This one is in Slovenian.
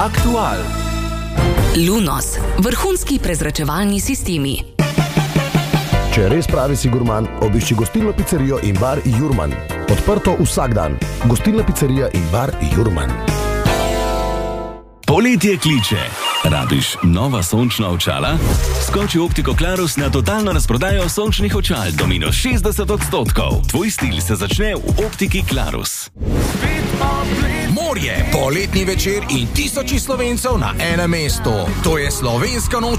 Aktual. Lunos, vrhunski prezračevalni sistemi. Če res pravi si gurman, obišči gostilno pizzerijo in bar Jurman. Odprto vsak dan. Gostilna pizzerija in bar Jurman. Poletje kliče. Rabiš nova sončna očala? Skoči v Optiko Klarus na totalno razprodajo sončnih očal do -60%. Tvoj stil se začne v Optiki Klarus. Morje, poletni večer in tisoči Slovencev na enem mestu. To je slovenska noč